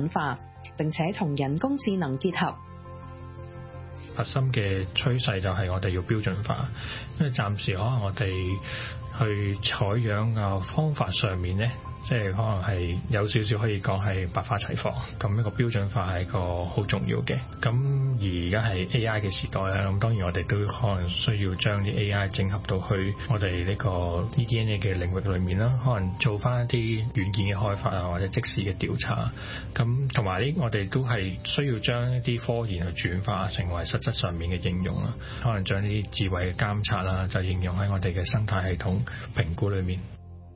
準化，並且同人工智能結合。 核心嘅趨勢就係我哋要標準化，因為暫時可能我哋去採樣嘅方法上面咧，即係可能係有少少可以講係百花齊放，咁一個標準化係一個好重要嘅。咁而家係 AI 嘅時代啦，咁當然我哋都可能需要將啲 AI 整合到去我哋呢個 eDNA 嘅領域裏面啦，可能做翻一啲軟件嘅開發啊，或者即時嘅調查。咁同埋呢，我哋都係需要將一啲科研去轉化成為實質上面嘅應用啦，可能將啲智慧嘅監察啦，就應用喺我哋嘅生態系統評估裏面。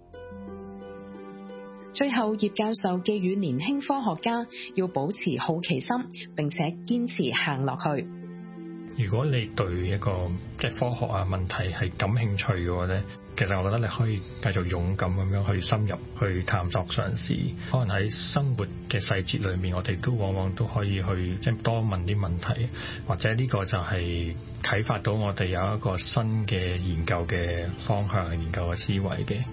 最後，葉教授寄語年輕科學家要保持好奇心，並且堅持行落去。 如果你對一個科學啊問題係感興趣嘅話咧，其實我覺得你可以繼續勇敢咁樣去深入去探索嘗試。可能喺生活嘅細節裏面，我哋都往往都可以去多問啲問題，或者呢個就係啟發到我哋有一個新嘅研究嘅方向、研究嘅思維嘅。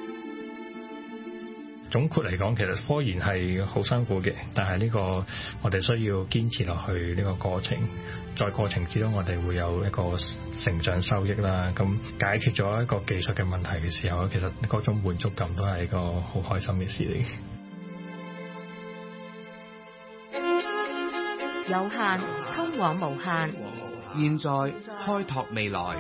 總括嚟講，其實科研係好辛苦嘅，但係呢個我哋需要堅持落去呢個過程，在過程之中我哋會有一個成長收益啦。咁解決咗一個技術嘅問題嘅時候，其實嗰種滿足感都係一個好開心嘅事嚟。 有限通往無限， 現在開拓未來，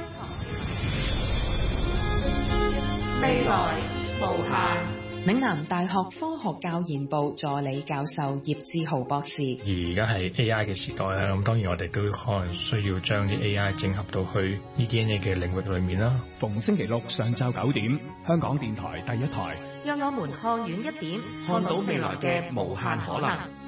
未來無限。 嶺南大學科學教研部助理教授葉志豪博士。 而家係 AI 嘅時代啦，咁當然我哋都可能需要將啲 AI 整合到去 eDNA 嘅領域裏面啦。 逢星期六上晝9點，香港電台第一台， 讓我們看遠一點，看到未來嘅無限可能。